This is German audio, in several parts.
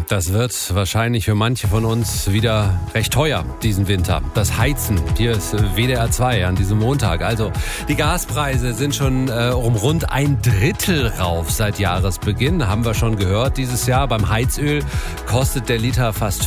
Das wird wahrscheinlich für manche von uns wieder recht teuer diesen Winter. Das Heizen, hier ist WDR 2 an diesem Montag. Also die Gaspreise sind schon um rund 1/3 rauf seit Jahresbeginn. Haben wir schon gehört dieses Jahr. Beim Heizöl kostet der Liter fast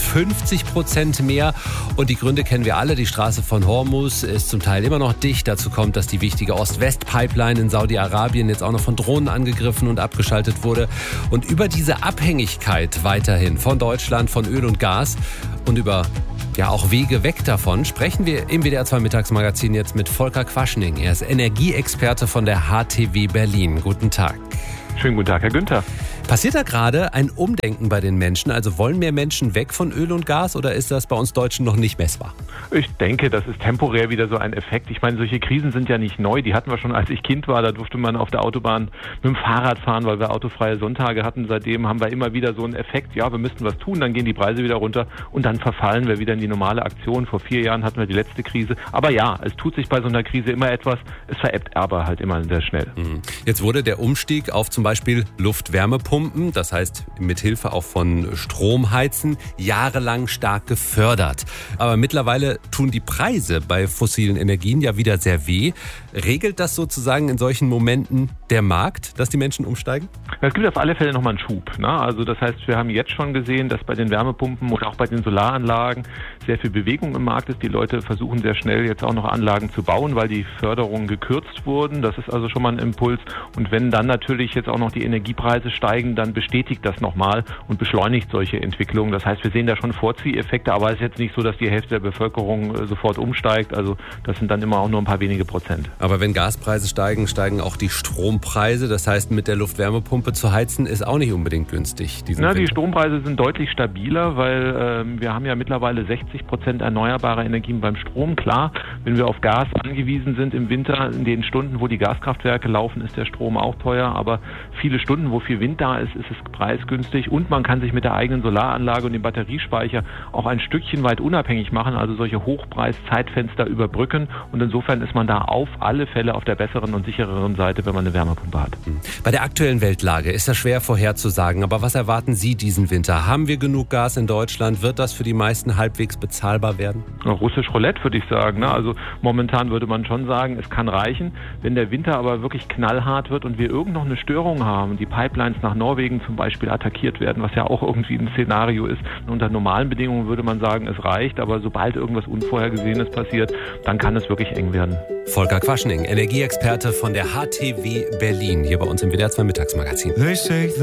50% mehr. Und die Gründe kennen wir alle. Die Straße von Hormuz ist zum Teil immer noch dicht. Dazu kommt, dass die wichtige Ost-West-Pipeline in Saudi-Arabien jetzt auch noch von Drohnen angegriffen und abgeschaltet wurde. Und über diese Abhängigkeit weiterhin von Deutschland, von Öl und Gas und über auch Wege weg davon, sprechen wir im WDR 2 Mittagsmagazin jetzt mit Volker Quaschning. Er ist Energieexperte von der HTW Berlin. Guten Tag. Schönen guten Tag, Herr Günther. Passiert da gerade ein Umdenken bei den Menschen? Also wollen mehr Menschen weg von Öl und Gas oder ist das bei uns Deutschen noch nicht messbar? Ich denke, das ist temporär wieder so ein Effekt. Ich meine, solche Krisen sind ja nicht neu. Die hatten wir schon, als ich Kind war. Da durfte man auf der Autobahn mit dem Fahrrad fahren, weil wir autofreie Sonntage hatten. Seitdem haben wir immer wieder so einen Effekt. Ja, wir müssten was tun, dann gehen die Preise wieder runter und dann verfallen wir wieder in die normale Aktion. Vor 4 Jahren hatten wir die letzte Krise. Aber ja, es tut sich bei so einer Krise immer etwas. Es verebbt aber halt immer sehr schnell. Jetzt wurde der Umstieg auf zum Beispiel Luft-Wärmepumpen, das heißt mit Hilfe auch von Stromheizen, jahrelang stark gefördert. Aber mittlerweile tun die Preise bei fossilen Energien ja wieder sehr weh. Regelt das sozusagen in solchen Momenten der Markt, dass die Menschen umsteigen? Es gibt auf alle Fälle nochmal einen Schub. Ne? Also das heißt, wir haben jetzt schon gesehen, dass bei den Wärmepumpen oder auch bei den Solaranlagen sehr viel Bewegung im Markt ist. Die Leute versuchen sehr schnell jetzt auch noch Anlagen zu bauen, weil die Förderungen gekürzt wurden. Das ist also schon mal ein Impuls. Und wenn dann natürlich jetzt auch noch die Energiepreise steigen, dann bestätigt das nochmal und beschleunigt solche Entwicklungen. Das heißt, wir sehen da schon Vorzieheffekte, aber es ist jetzt nicht so, dass die Hälfte der Bevölkerung sofort umsteigt. Also das sind dann immer auch nur ein paar wenige Prozent. Aber wenn Gaspreise steigen, steigen auch die Strompreise. Das heißt, mit der Luft-Wärmepumpe zu heizen ist auch nicht unbedingt günstig. Die Strompreise sind deutlich stabiler, weil wir haben ja mittlerweile 60% erneuerbare Energien beim Strom. Klar, wenn wir auf Gas angewiesen sind im Winter, in den Stunden, wo die Gaskraftwerke laufen, ist der Strom auch teuer. Aber viele Stunden, wo viel Wind da ist, ist es preisgünstig. Und man kann sich mit der eigenen Solaranlage und dem Batteriespeicher auch ein Stückchen weit unabhängig machen, also solche Hochpreis-Zeitfenster überbrücken. Und insofern ist man da auf alle Fälle auf der besseren und sichereren Seite, wenn man eine Wärmepumpe hat. Bei der aktuellen Weltlage ist das schwer vorherzusagen. Aber was erwarten Sie diesen Winter? Haben wir genug Gas in Deutschland? Wird das für die meisten halbwegs bezahlbar werden? Russisch Roulette, würde ich sagen. Also momentan würde man schon sagen, es kann reichen. Wenn der Winter aber wirklich knallhart wird und wir irgend noch eine Störung haben, die Pipelines nach Norwegen zum Beispiel attackiert werden, was ja auch irgendwie ein Szenario ist. Unter normalen Bedingungen würde man sagen, es reicht. Aber sobald irgendwas Unvorhergesehenes passiert, dann kann es wirklich eng werden. Volker Quaschning, Energieexperte von der HTW Berlin, hier bei uns im WDR 2 Mittagsmagazin.